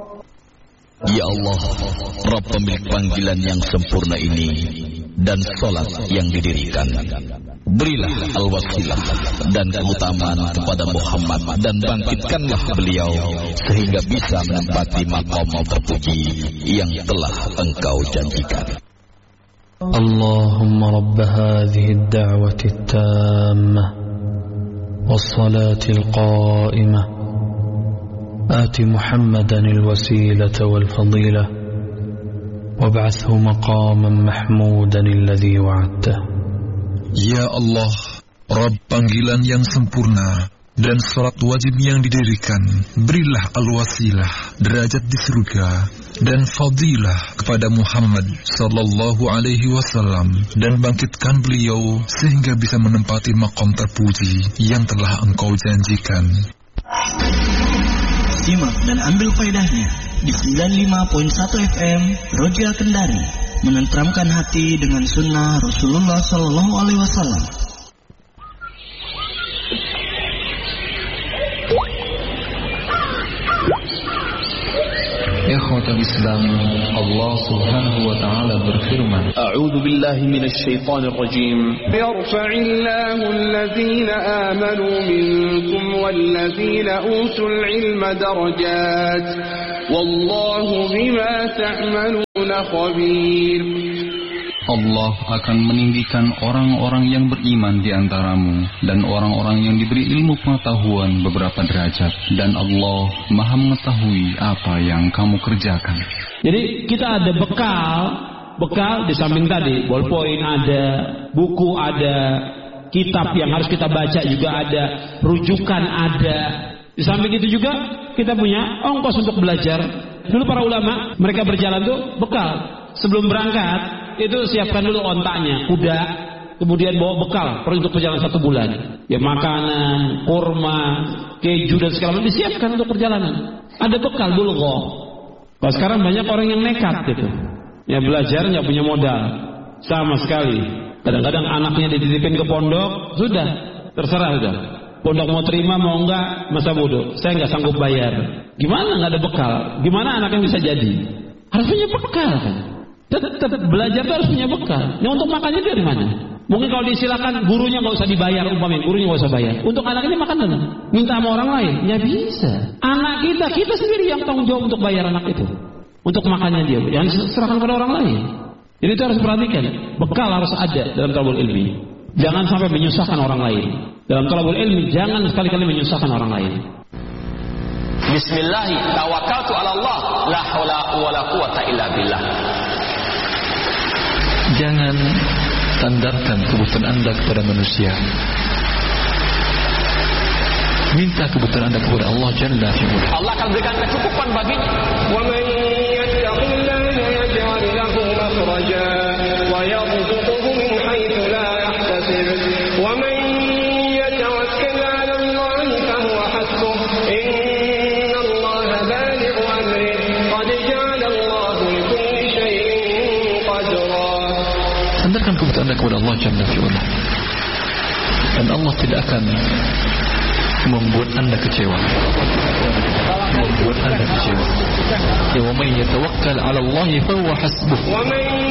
Ya Allah, Rabb pemilik panggilan yang sempurna ini dan salat yang didirikan, berilah al-wasilah dan keutamaan kepada Muhammad dan bangkitkanlah beliau sehingga bisa menempati maqam terpuji yang telah Engkau janjikan. Allahumma rabb hadhihi ad-da'wati at-tammah was-salati al-qa'imah آت محمدا الوسيلة والفضيلة وابعثه مقاما محمودا الذي وعدته. Ya Allah, Rabb panggilan yang sempurna dan salat wajib yang didirikan, berilah al-wasilah, derajat di surga, dan fadilah kepada Muhammad sallallahu alaihi wasallam, dan bangkitkan beliau sehingga bisa menempati maqam terpuji yang telah Engkau janjikan. Simak dan ambil faedahnya di 95.1 FM Roja Kendari, menenteramkan hati dengan sunnah Rasulullah Sallallahu Alaihi Wasallam. Ikhwatal Islam, Allah Subhanahu wa taala berfirman, A'udzu billahi minasy syaithanir rajim. Yarfa'illahu alladhina amanu minkum walladzina utul ilma darajat. Wallahu bima ta'maluna khabir. Allah akan meninggikan orang-orang yang beriman di antaramu dan orang-orang yang diberi ilmu pengetahuan beberapa derajat, dan Allah Maha mengetahui apa yang kamu kerjakan. Jadi kita ada bekal di samping tadi, ballpoint ada, buku ada, kitab yang harus kita baca juga ada, rujukan ada. Di samping itu juga kita punya ongkos untuk belajar. Dulu para ulama, mereka berjalan tuh bekal. Sebelum berangkat itu siapkan dulu ontaknya, kuda, kemudian bawa bekal untuk perjalanan 1 bulan. Ya makanan, kurma, keju dan segala macam disiapkan untuk perjalanan. Ada bekal dulu kok. Kalau sekarang banyak orang yang nekat gitu. Ya belajar nggak punya modal sama sekali. Kadang-kadang anaknya dititipin ke pondok, sudah terserah sudah. Pondok mau terima mau enggak, masa bodoh. Saya nggak sanggup bayar. Gimana nggak ada bekal? Gimana anaknya bisa jadi? Harus punya bekal kan? Tetap belajar itu harus punya bekal. Nah untuk makannya dari mana? Mungkin kalau disilakan gurunya nggak usah dibayar, umpamanya gurunya nggak usah bayar. Untuk anak ini makan dulu. Minta sama orang lain, ya bisa. Anak kita sendiri yang tanggung jawab untuk bayar anak itu. Untuk makannya dia, yang diserahkan pada orang lain. Jadi itu harus perhatikan. Bekal harus ada dalam thalabul ilmi. Jangan sampai menyusahkan orang lain. Dalam thalabul ilmi jangan sekali-kali menyusahkan orang lain. Bismillahi tawakkaltu 'ala Allah, la haula wala quwata illa billah. jangan sandarkan kebutuhan Anda kepada manusia. Minta kebutuhan Anda kepada Allah Jalla fi'ula. Allah akan berikan kecukupan baginya. Wa man yattaqillaha yaj'al lahu makhraja wa yarzuqhu min haitsu la yahtasib. Wa man yatawakkal 'ala Allah fa huwa hasbuh. Inna Allaha balighu amrihi qad ja'ala Allahu li kulli shay'in qadra. Sandarkan kebutuhan Anda kepada Allah Jalla fi'ula. Dan Allah tidak akan membuat Anda kecewa. Membuat Anda kecewa. Ya, wa man yatawakkal 'ala Allah fa huwa hasbuh.